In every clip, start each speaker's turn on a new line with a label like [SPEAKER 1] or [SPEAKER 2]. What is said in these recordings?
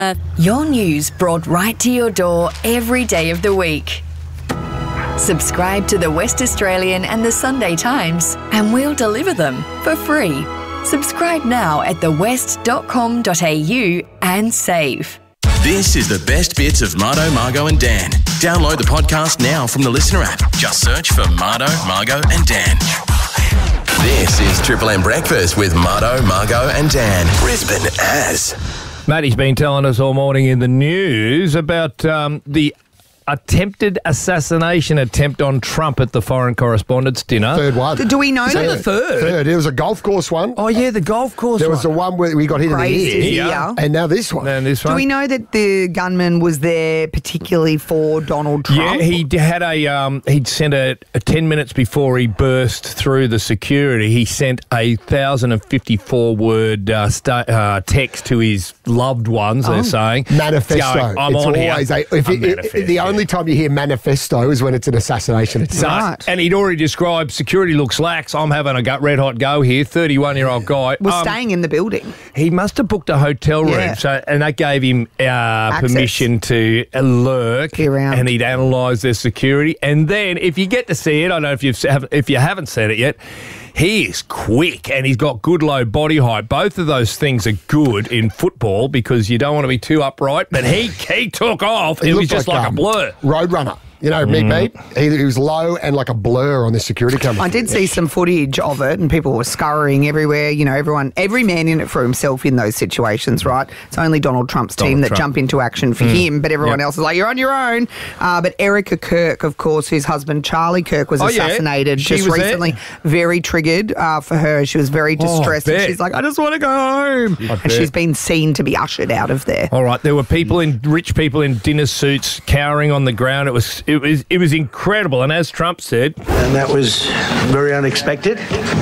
[SPEAKER 1] Your news brought right to your door every day of the week. Subscribe to the West Australian and the Sunday Times and we'll deliver them for free. Subscribe now at thewest.com.au and save.
[SPEAKER 2] This is the best bits of Marto, Margo and Dan. Download the podcast now from the Listener app. Just search for Marto, Margo and Dan. This is Triple M Breakfast with Marto, Margo and Dan. Brisbane as.
[SPEAKER 3] Matty's been telling us all morning in the news about the attempted assassination attempt on Trump at the Foreign Correspondents' Dinner.
[SPEAKER 4] Third one.
[SPEAKER 5] Do we know
[SPEAKER 3] Is that the third?
[SPEAKER 4] Third. It was a golf course one.
[SPEAKER 3] Oh, yeah, the golf course
[SPEAKER 4] There was the one where we got hit in the
[SPEAKER 5] Crazy,
[SPEAKER 4] ear.
[SPEAKER 5] yeah.
[SPEAKER 4] And now this one.
[SPEAKER 3] And this
[SPEAKER 5] Do
[SPEAKER 3] one?
[SPEAKER 5] we know that the gunman was there particularly for Donald Trump?
[SPEAKER 3] Yeah, he had he'd sent a 10 minutes before he burst through the security, he sent a 1,054-word text to his loved ones, they're saying.
[SPEAKER 4] Manifesto.
[SPEAKER 3] Going, I'm
[SPEAKER 4] it's
[SPEAKER 3] on
[SPEAKER 4] always
[SPEAKER 3] here.
[SPEAKER 4] the only time you hear manifesto is when it's an assassination attempt.
[SPEAKER 5] Right.
[SPEAKER 3] And he'd already described security looks lax. I'm having a red hot go here. 31-year-old guy.
[SPEAKER 5] Was staying in the building.
[SPEAKER 3] He must have booked a hotel room,
[SPEAKER 5] Yeah.
[SPEAKER 3] and that gave him permission to lurk,
[SPEAKER 5] Be around.
[SPEAKER 3] and he'd analyse their security. And then, if you get to see it, I don't know if you haven't seen it yet, he is quick and he's got good low body height. Both of those things are good in football because you don't want to be too upright. But he took off. It was
[SPEAKER 4] looked
[SPEAKER 3] just like a blur.
[SPEAKER 4] Roadrunner. You know, Meat. He was low and like a blur on the security camera.
[SPEAKER 5] I did see some footage of it and people were scurrying everywhere. You know, every man in it for himself in those situations, right? It's only Donald Trump's team that jump into action for him, but everyone else is like, you're on your own. But Erica Kirk, of course, whose husband Charlie Kirk was assassinated
[SPEAKER 3] She
[SPEAKER 5] just
[SPEAKER 3] was
[SPEAKER 5] recently.
[SPEAKER 3] there.
[SPEAKER 5] Very triggered for her. She was very distressed. And
[SPEAKER 3] bet.
[SPEAKER 5] she's like, I just want to go home. And
[SPEAKER 3] bet.
[SPEAKER 5] she's been seen to be ushered out of there.
[SPEAKER 3] All right, there were rich people in dinner suits cowering on the ground. It was incredible. And as Trump said,
[SPEAKER 6] And that was very unexpected.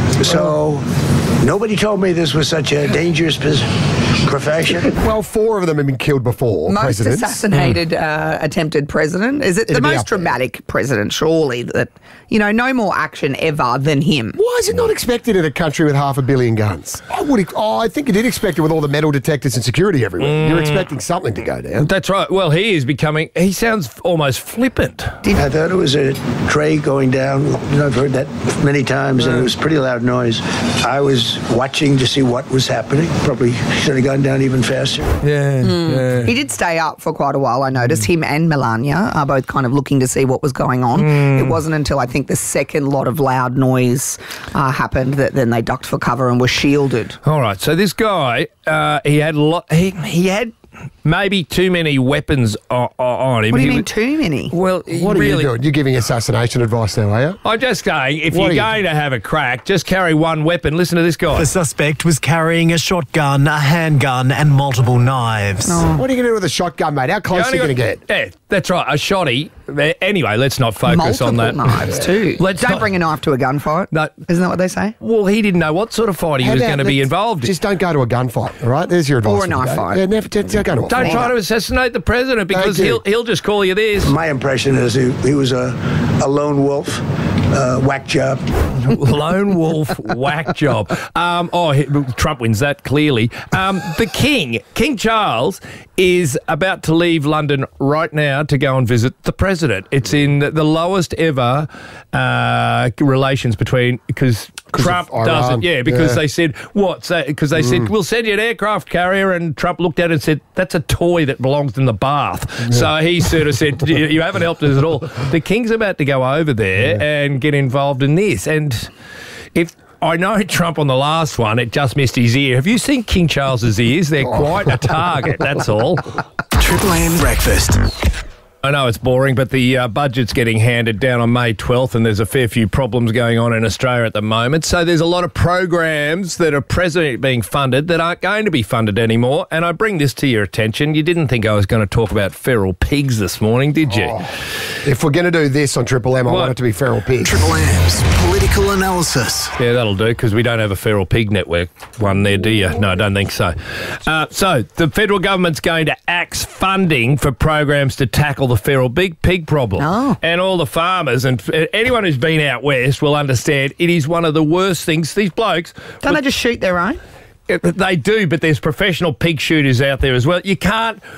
[SPEAKER 6] So nobody told me this was such a dangerous profession.
[SPEAKER 4] Well, 4 of them have been killed before.
[SPEAKER 5] Most
[SPEAKER 4] presidents.
[SPEAKER 5] assassinated attempted president. Is it the
[SPEAKER 4] It'd be
[SPEAKER 5] most
[SPEAKER 4] up there.
[SPEAKER 5] dramatic president, surely, that, you know, no more action ever than him?
[SPEAKER 4] Why is it not expected in a country with 500 million guns? I think you did expect it with all the metal detectors and security everywhere. You're expecting something to go down.
[SPEAKER 3] that's right. Well, he sounds almost flippant.
[SPEAKER 6] I thought it was a tray going down. You know, I've heard that many times, and it was pretty loud noise. I was watching to see what was happening. Probably should have gone down even faster.
[SPEAKER 3] Yeah.
[SPEAKER 5] He did stay up for quite a while, I noticed. Him and Melania are both kind of looking to see what was going on. It wasn't until I think the second lot of loud noise happened that then they ducked for cover and were shielded.
[SPEAKER 3] All right. So this guy, he had maybe too many weapons on him.
[SPEAKER 5] What do you mean too many?
[SPEAKER 3] Well,
[SPEAKER 4] What are you doing? You're giving assassination advice now, are you?
[SPEAKER 3] I'm just saying, if
[SPEAKER 4] What
[SPEAKER 3] you're
[SPEAKER 4] are you
[SPEAKER 3] going to have a crack, just carry one weapon. Listen to this guy.
[SPEAKER 7] The suspect was carrying a shotgun, a handgun, and multiple knives.
[SPEAKER 4] What are you going to do with a shotgun, mate? How close are you going to get?
[SPEAKER 3] Yeah, that's right. A shotty. Anyway, let's not focus
[SPEAKER 5] Multiple
[SPEAKER 3] on that.
[SPEAKER 5] knives too.
[SPEAKER 3] Let's
[SPEAKER 5] Don't
[SPEAKER 3] not-
[SPEAKER 5] bring a knife to a gunfight.
[SPEAKER 3] No.
[SPEAKER 5] Isn't that what they say?
[SPEAKER 3] Well, he didn't know what sort of fight he
[SPEAKER 4] How
[SPEAKER 3] was
[SPEAKER 4] about
[SPEAKER 3] going to be
[SPEAKER 4] let's
[SPEAKER 3] involved in.
[SPEAKER 4] Just don't go to a gunfight, all right? There's your advice.
[SPEAKER 5] Or a
[SPEAKER 4] for the
[SPEAKER 5] knife
[SPEAKER 4] day.
[SPEAKER 5] fight.
[SPEAKER 4] Yeah, never don't go to a
[SPEAKER 3] Don't
[SPEAKER 4] fight.
[SPEAKER 3] try to assassinate the president because
[SPEAKER 4] Thank you.
[SPEAKER 3] he'll just call you this.
[SPEAKER 6] My impression is he was a lone wolf, whack job.
[SPEAKER 3] Lone wolf whack job. Trump wins that clearly. The King Charles, is about to leave London right now to go and visit the president. It's in the lowest ever relations between because Trump
[SPEAKER 4] of
[SPEAKER 3] doesn't.
[SPEAKER 4] Iran.
[SPEAKER 3] Yeah, because
[SPEAKER 4] Yeah.
[SPEAKER 3] they said what's that? Because they said we'll send you an aircraft carrier, and Trump looked at it and said that's a toy that belongs in the bath. So he sort of said you haven't helped us at all. The King's about to go over there and get involved in this, and if I know Trump on the last one, it just missed his ear. Have you seen King Charles's ears? They're quite a target, that's all.
[SPEAKER 2] Triple M Breakfast.
[SPEAKER 3] I know it's boring, but the budget's getting handed down on May 12th and there's a fair few problems going on in Australia at the moment. So there's a lot of programs that are presently being funded that aren't going to be funded anymore. And I bring this to your attention. You didn't think I was going to talk about feral pigs this morning, did you?
[SPEAKER 4] If we're going to do this on Triple M, I want it to be feral pigs.
[SPEAKER 2] Triple M's political analysis.
[SPEAKER 3] Yeah, that'll do, because we don't have a feral pig network one there, do you? No, I don't think so. So the federal government's going to axe funding for programs to tackle the feral pig problem.
[SPEAKER 5] Oh.
[SPEAKER 3] And all the farmers and anyone who's been out west will understand it is one of the worst things. These blokes...
[SPEAKER 5] Don't they just shoot their own?
[SPEAKER 3] They do, but there's professional pig shooters out there as well. You can't